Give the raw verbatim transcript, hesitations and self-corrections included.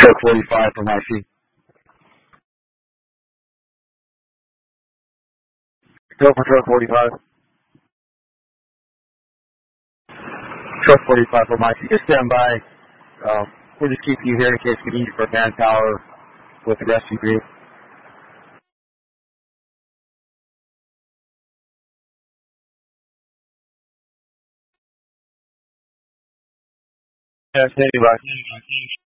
Truck forty-five from I C. Go for truck forty-five. Truck forty-five from I C. Just stand by. Uh, we'll just keep you here in case we need you for manpower with the rescue group. Yeah, standing by.